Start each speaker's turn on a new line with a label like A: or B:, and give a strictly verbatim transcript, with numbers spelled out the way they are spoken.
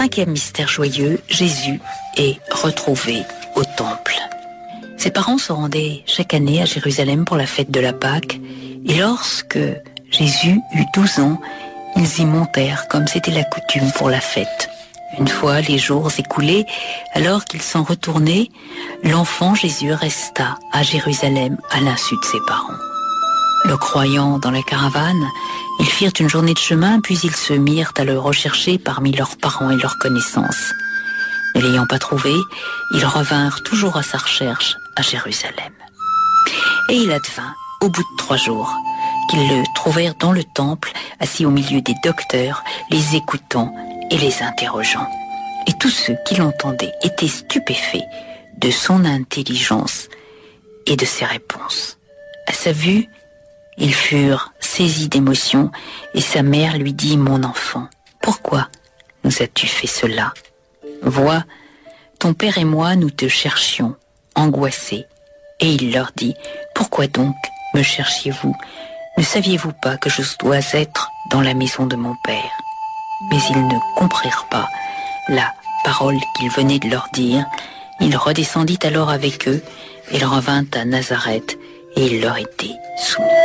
A: Cinquième mystère joyeux, Jésus est retrouvé au temple. Ses parents se rendaient chaque année à Jérusalem pour la fête de la Pâque, et lorsque Jésus eut douze ans, ils y montèrent comme c'était la coutume pour la fête. Une fois les jours écoulés, alors qu'ils s'en retournaient, l'enfant Jésus resta à Jérusalem à l'insu de ses parents. Le croyant dans la caravane, ils firent une journée de chemin, puis ils se mirent à le rechercher parmi leurs parents et leurs connaissances. Ne l'ayant pas trouvé, ils revinrent toujours à sa recherche à Jérusalem. Et il advint, au bout de trois jours, qu'ils le trouvèrent dans le temple, assis au milieu des docteurs, les écoutant et les interrogeant. Et tous ceux qui l'entendaient étaient stupéfaits de son intelligence et de ses réponses. À sa vue, ils furent saisis d'émotion, et sa mère lui dit « Mon enfant, pourquoi nous as-tu fait cela ? Vois, ton père et moi, nous te cherchions, angoissés. » Et il leur dit « Pourquoi donc me cherchiez-vous ? Ne saviez-vous pas que je dois être dans la maison de mon père ?» Mais ils ne comprirent pas la parole qu'il venait de leur dire. Il redescendit alors avec eux, et revint à Nazareth, et il leur était soumis.